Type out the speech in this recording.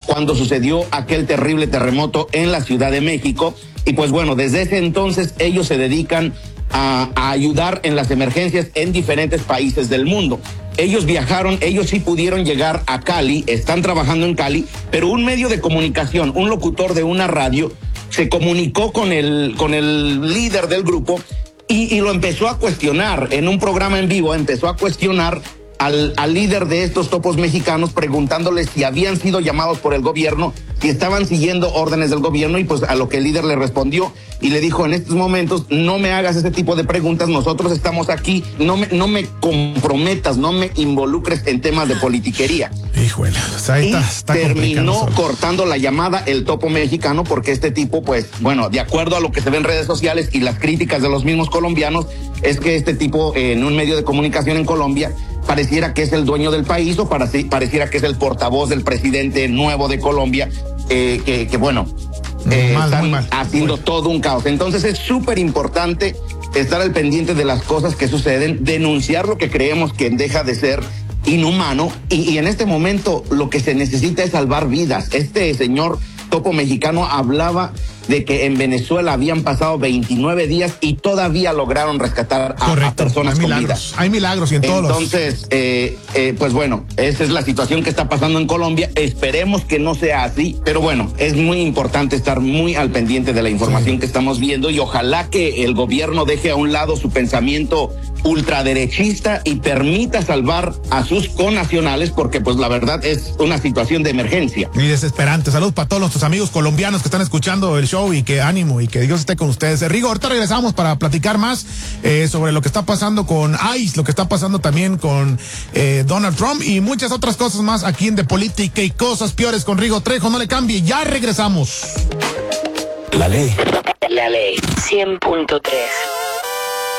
cuando sucedió aquel terrible terremoto en la Ciudad de México. Y pues bueno, desde ese entonces ellos se dedican a ayudar en las emergencias en diferentes países del mundo. Ellos viajaron, ellos sí pudieron llegar a Cali, están trabajando en Cali, pero un medio de comunicación, un locutor de una radio, se comunicó con el líder del grupo y lo empezó a cuestionar. En un programa en vivo empezó a cuestionar al líder de estos topos mexicanos, preguntándoles si habían sido llamados por el gobierno, si estaban siguiendo órdenes del gobierno, y pues a lo que el líder le respondió y le dijo: en estos momentos no me hagas ese tipo de preguntas, nosotros estamos aquí, no me comprometas, no me involucres en temas de politiquería. Híjole, ahí está terminó cortando la llamada el topo mexicano, porque este tipo, pues, bueno, de acuerdo a lo que se ve en redes sociales y las críticas de los mismos colombianos, es que este tipo en un medio de comunicación en Colombia pareciera que es el dueño del país, o pareciera que es el portavoz del presidente nuevo de Colombia, que bueno, están haciendo todo un caos. Entonces es súper importante estar al pendiente de las cosas que suceden, denunciar lo que creemos que deja de ser inhumano, y en este momento lo que se necesita es salvar vidas. Este señor topo mexicano hablaba de que en Venezuela habían pasado 29 días y todavía lograron rescatar a personas con vida. Hay milagros y en todos. Entonces, pues bueno, esa es la situación que está pasando en Colombia. Esperemos que no sea así, pero bueno, es muy importante estar muy al pendiente de la información que estamos viendo, y ojalá que el gobierno deje a un lado su pensamiento ultraderechista y permita salvar a sus connacionales, porque pues la verdad es una situación de emergencia. Y desesperante. Salud para todos nuestros amigos colombianos que están escuchando el show, y que ánimo y que Dios esté con ustedes. Rigo, ahorita regresamos para platicar más sobre lo que está pasando con ICE, lo que está pasando también con Donald Trump y muchas otras cosas más aquí en De Política y Cosas Peores con Rigo Trejo. No le cambie, ya regresamos. La ley 100.3.